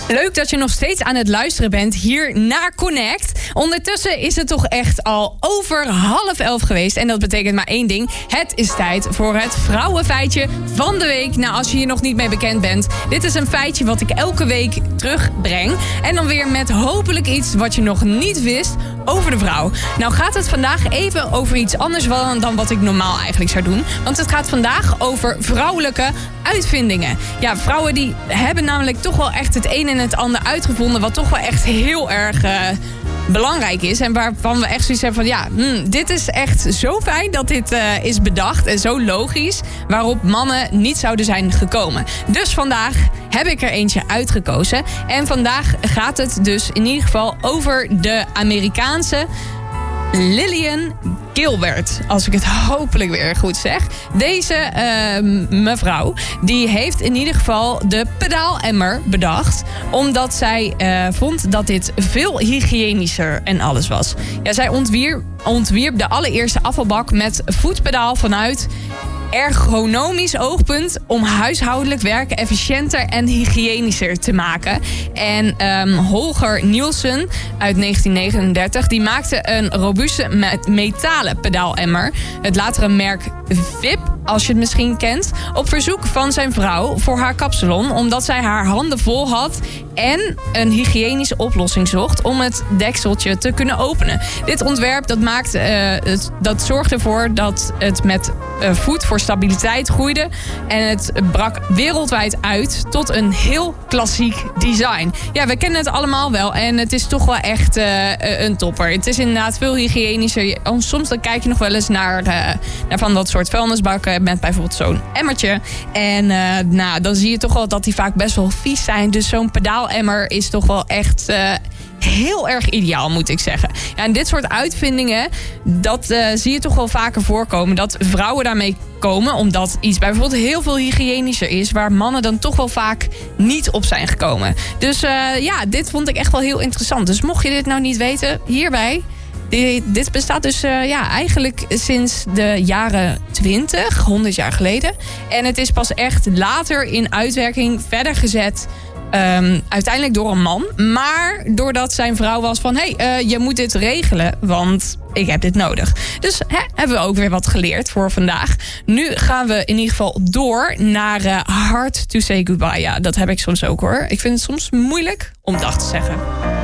Leuk dat je nog steeds aan het luisteren bent hier naar Connect. Ondertussen is het toch echt al over 10:30 geweest. En dat betekent maar één ding. Het is tijd voor het vrouwenfeitje van de week. Nou, als je hier nog niet mee bekend bent. Dit is een feitje wat ik elke week terugbreng. En dan weer met hopelijk iets wat je nog niet wist over de vrouw. Nou gaat het vandaag even over iets anders dan wat ik normaal eigenlijk zou doen. Want het gaat vandaag over vrouwelijke uitvindingen. Ja, vrouwen die hebben namelijk toch wel echt het een en het ander uitgevonden, wat toch wel echt heel erg belangrijk is. En waarvan we echt zoiets hebben van dit is echt zo fijn dat dit is bedacht. En zo logisch waarop mannen niet zouden zijn gekomen. Dus vandaag heb ik er eentje uitgekozen. En vandaag gaat het dus in ieder geval over de Amerikaanse Lillian Gilbert, als ik het hopelijk weer goed zeg. Deze mevrouw, die heeft in ieder geval de pedaalemmer bedacht. Omdat zij vond dat dit veel hygiënischer en alles was. Ja, zij ontwierp de allereerste afvalbak met voetpedaal vanuit ergonomisch oogpunt om huishoudelijk werken efficiënter en hygiënischer te maken. En Holger Nielsen uit 1939, die maakte een robuuste metalen pedaalemmer. Het latere merk VIP, als je het misschien kent, op verzoek van zijn vrouw voor haar kapsalon, omdat zij haar handen vol had en een hygiënische oplossing zocht om het dekseltje te kunnen openen. Dit ontwerp dat zorgde ervoor dat het met voet voor stabiliteit groeide en het brak wereldwijd uit tot een heel klassiek design. Ja, we kennen het allemaal wel en het is toch wel echt een topper. Het is inderdaad veel hygiënischer. Soms dan kijk je nog wel eens naar van dat soort vuilnisbakken met bijvoorbeeld zo'n emmertje. En dan zie je toch wel dat die vaak best wel vies zijn. Dus zo'n pedaalemmer is toch wel echt heel erg ideaal, moet ik zeggen. Ja, en dit soort uitvindingen, dat zie je toch wel vaker voorkomen. Dat vrouwen daarmee komen omdat iets bijvoorbeeld heel veel hygiënischer is, waar mannen dan toch wel vaak niet op zijn gekomen. Dus dit vond ik echt wel heel interessant. Dus mocht je dit nou niet weten, hierbij. Dit bestaat dus eigenlijk sinds de jaren 20, 100 jaar geleden. En het is pas echt later in uitwerking verder gezet. Uiteindelijk door een man. Maar doordat zijn vrouw was van je moet dit regelen, want ik heb dit nodig. Dus hebben we ook weer wat geleerd voor vandaag. Nu gaan we in ieder geval door naar Hard to Say Goodbye. Ja, dat heb ik soms ook hoor. Ik vind het soms moeilijk om dag te zeggen.